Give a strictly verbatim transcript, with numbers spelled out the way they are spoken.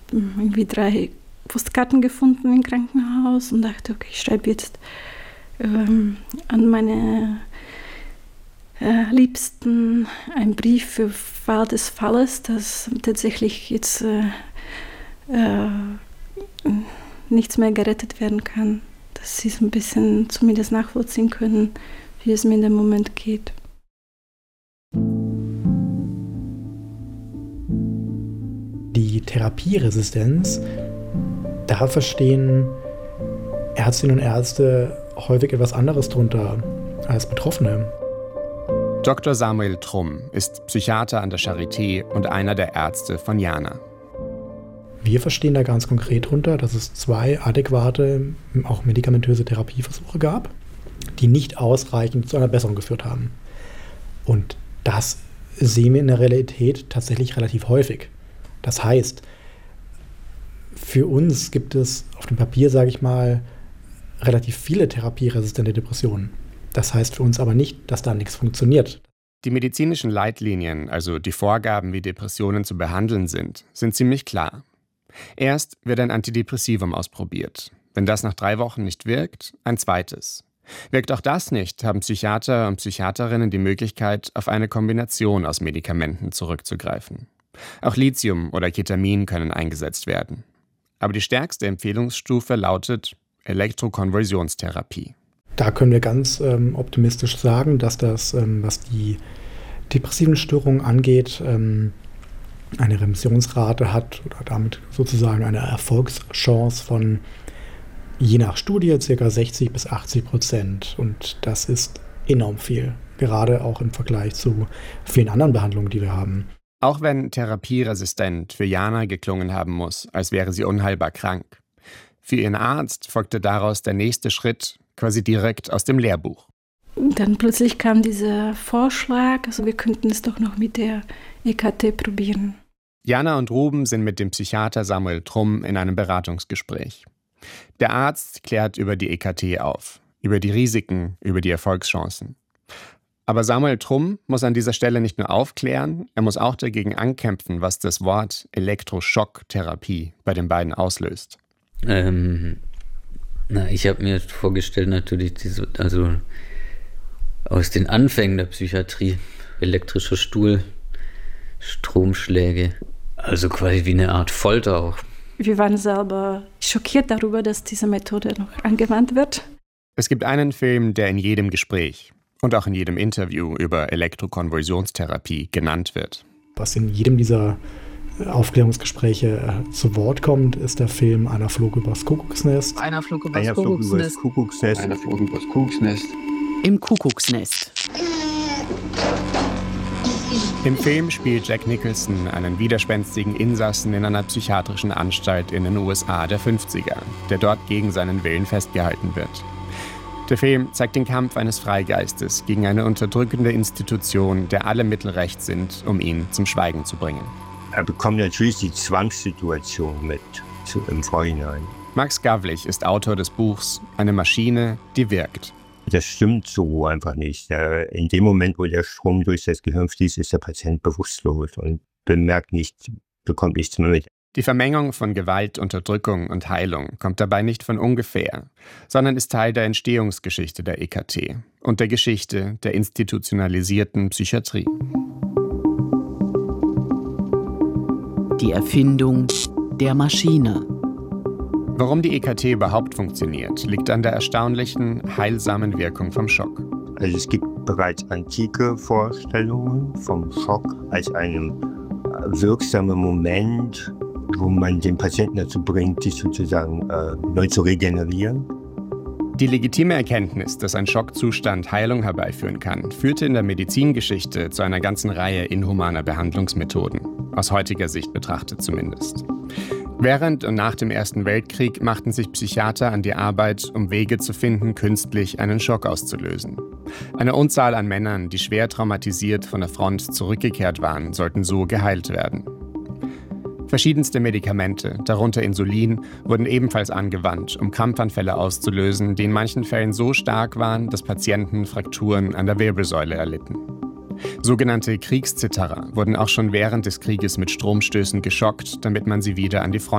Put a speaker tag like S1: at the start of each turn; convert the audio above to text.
S1: irgendwie drei Postkarten gefunden im Krankenhaus und dachte, okay, ich schreibe jetzt ähm, an meine äh, Liebsten einen Brief für Fall des Falles, dass tatsächlich jetzt äh, äh, nichts mehr gerettet werden kann, dass sie es ein bisschen zumindest nachvollziehen können, wie es mir in dem Moment geht.
S2: Die Therapieresistenz, da verstehen Ärztinnen und Ärzte häufig etwas anderes drunter als Betroffene.
S3: Doktor Samuel Trumm ist Psychiater an der Charité und einer der Ärzte von Jana.
S2: Wir verstehen da ganz konkret drunter, dass es zwei adäquate, auch medikamentöse Therapieversuche gab, die nicht ausreichend zu einer Besserung geführt haben. Und das sehen wir in der Realität tatsächlich relativ häufig. Das heißt, für uns gibt es auf dem Papier, sage ich mal, relativ viele therapieresistente Depressionen. Das heißt für uns aber nicht, dass da nichts funktioniert.
S3: Die medizinischen Leitlinien, also die Vorgaben, wie Depressionen zu behandeln sind, sind ziemlich klar. Erst wird ein Antidepressivum ausprobiert. Wenn das nach drei Wochen nicht wirkt, ein zweites. Wirkt auch das nicht, haben Psychiater und Psychiaterinnen die Möglichkeit, auf eine Kombination aus Medikamenten zurückzugreifen. Auch Lithium oder Ketamin können eingesetzt werden. Aber die stärkste Empfehlungsstufe lautet Elektrokonvulsionstherapie.
S2: Da können wir ganz ähm, optimistisch sagen, dass das, ähm, was die depressiven Störungen angeht, ähm, eine Remissionsrate hat oder damit sozusagen eine Erfolgschance von je nach Studie ca. sechzig bis achtzig Prozent. Und das ist enorm viel, gerade auch im Vergleich zu vielen anderen Behandlungen, die wir haben.
S3: Auch wenn therapieresistent für Jana geklungen haben muss, als wäre sie unheilbar krank. Für ihren Arzt folgte daraus der nächste Schritt, quasi direkt aus dem Lehrbuch.
S1: Dann plötzlich kam dieser Vorschlag, also wir könnten es doch noch mit der E K T probieren.
S3: Jana und Ruben sind mit dem Psychiater Samuel Trumm in einem Beratungsgespräch. Der Arzt klärt über die E K T auf, über die Risiken, über die Erfolgschancen. Aber Samuel Trumm muss an dieser Stelle nicht nur aufklären, er muss auch dagegen ankämpfen, was das Wort Elektroschocktherapie bei den beiden auslöst.
S4: Ähm, na, ich habe mir vorgestellt, natürlich, diese, also aus den Anfängen der Psychiatrie, elektrischer Stuhl, Stromschläge, also quasi wie eine Art Folter auch.
S1: Wir waren selber schockiert darüber, dass diese Methode noch angewandt wird.
S3: Es gibt einen Film, der in jedem Gespräch und auch in jedem Interview über Elektrokonvulsionstherapie genannt wird.
S2: Was in jedem dieser Aufklärungsgespräche zu Wort kommt, ist der Film Einer flog übers Kuckucksnest.
S5: Einer flog übers Einer Kuckucksnest. Flog übers Kuckucksnest.
S6: Einer flog übers Kuckucksnest.
S5: Im Kuckucksnest.
S3: Im Film spielt Jack Nicholson einen widerspenstigen Insassen in einer psychiatrischen Anstalt in den U S A der fünfziger, der dort gegen seinen Willen festgehalten wird. Der Film zeigt den Kampf eines Freigeistes gegen eine unterdrückende Institution, der alle Mittel recht sind, um ihn zum Schweigen zu bringen.
S6: Er bekommt natürlich die Zwangssituation mit zu, im Vorhinein.
S3: Max Gavlich ist Autor des Buchs Eine Maschine, die wirkt.
S6: Das stimmt so einfach nicht. In dem Moment, wo der Strom durch das Gehirn fließt, ist der Patient bewusstlos und bemerkt nicht, bekommt nichts mehr mit.
S3: Die Vermengung von Gewalt, Unterdrückung und Heilung kommt dabei nicht von ungefähr, sondern ist Teil der Entstehungsgeschichte der E K T und der Geschichte der institutionalisierten Psychiatrie.
S5: Die Erfindung der Maschine.
S3: Warum die E K T überhaupt funktioniert, liegt an der erstaunlichen, heilsamen Wirkung vom Schock.
S6: Also es gibt bereits antike Vorstellungen vom Schock als einem wirksamen Moment, wo man den Patienten dazu bringt, sich sozusagen äh, neu zu regenerieren.
S3: Die legitime Erkenntnis, dass ein Schockzustand Heilung herbeiführen kann, führte in der Medizingeschichte zu einer ganzen Reihe inhumaner Behandlungsmethoden, aus heutiger Sicht betrachtet zumindest. Während und nach dem Ersten Weltkrieg machten sich Psychiater an die Arbeit, um Wege zu finden, künstlich einen Schock auszulösen. Eine Unzahl an Männern, die schwer traumatisiert von der Front zurückgekehrt waren, sollten so geheilt werden. Verschiedenste Medikamente, darunter Insulin, wurden ebenfalls angewandt, um Krampfanfälle auszulösen, die in manchen Fällen so stark waren, dass Patienten Frakturen an der Wirbelsäule erlitten. Sogenannte Kriegszitterer wurden auch schon während des Krieges mit Stromstößen geschockt, damit man sie wieder an die Front